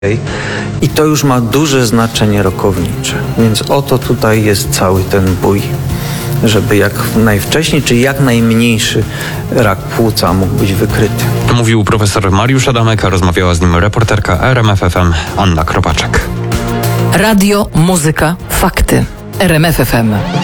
I to już ma duże znaczenie rokownicze. Więc oto tutaj jest cały ten bój, żeby jak najwcześniej, czy jak najmniejszy rak płuca mógł być wykryty. Mówił profesor Mariusz Adamek, a rozmawiała z nim reporterka RMF FM Anna Kropaczek. Radio, muzyka, fakty. RMF FM.